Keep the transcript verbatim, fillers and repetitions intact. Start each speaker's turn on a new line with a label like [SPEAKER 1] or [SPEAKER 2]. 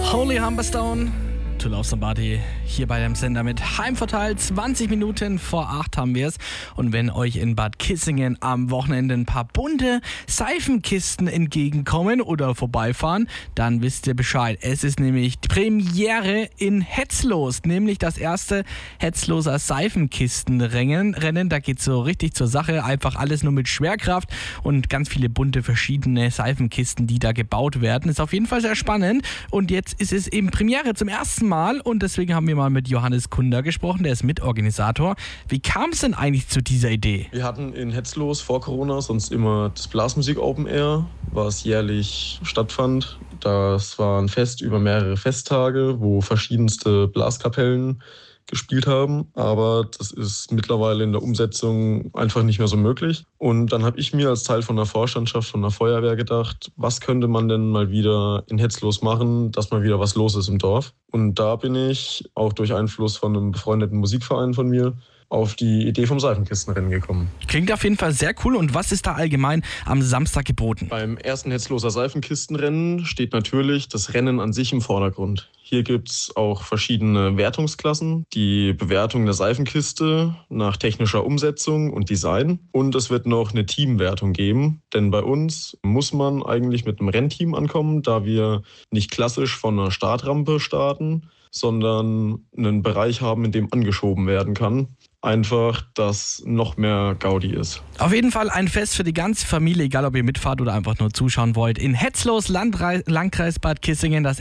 [SPEAKER 1] Holy Humberstone, To Love Somebody, hier bei dem Sender mit Heimvorteil. zwanzig Minuten vor acht haben wir es. Und wenn euch in Bad Kissingen am Wochenende ein paar bunte Seifenkisten entgegenkommen oder vorbeifahren, dann wisst ihr Bescheid. Es ist nämlich die Premiere in Hetzlos, nämlich das erste Hetzloser Seifenkistenrennen. Rennen, da geht es so richtig zur Sache. Einfach alles nur mit Schwerkraft und ganz viele bunte verschiedene Seifenkisten, die da gebaut werden. Ist auf jeden Fall sehr spannend. Und jetzt ist es eben Premiere zum ersten Mal und deswegen haben wir mal mit Johannes Kunder gesprochen, der ist Mitorganisator. Wie kam es denn eigentlich zu dieser Idee?
[SPEAKER 2] Wir hatten in Hetzlos vor Corona sonst immer das Blasmusik Open Air, was jährlich stattfand. Das war ein Fest über mehrere Festtage, wo verschiedenste Blaskapellen gespielt haben, aber das ist mittlerweile in der Umsetzung einfach nicht mehr so möglich. Und dann habe ich mir als Teil von der Vorstandschaft von der Feuerwehr gedacht, was könnte man denn mal wieder in Hetzlos machen, dass mal wieder was los ist im Dorf. Und da bin ich, auch durch Einfluss von einem befreundeten Musikverein von mir, auf die Idee vom Seifenkistenrennen gekommen.
[SPEAKER 1] Klingt auf jeden Fall sehr cool. Und was ist da allgemein am Samstag geboten?
[SPEAKER 2] Beim ersten Hetzloser Seifenkistenrennen steht natürlich das Rennen an sich im Vordergrund. Hier gibt es auch verschiedene Wertungsklassen, die Bewertung der Seifenkiste nach technischer Umsetzung und Design. Und es wird noch eine Teamwertung geben, denn bei uns muss man eigentlich mit einem Rennteam ankommen, da wir nicht klassisch von einer Startrampe starten, sondern einen Bereich haben, in dem angeschoben werden kann. Einfach, dass noch mehr Gaudi ist.
[SPEAKER 1] Auf jeden Fall ein Fest für die ganze Familie, egal ob ihr mitfahrt oder einfach nur zuschauen wollt. In Hetzlos, Landkreis Bad Kissingen, das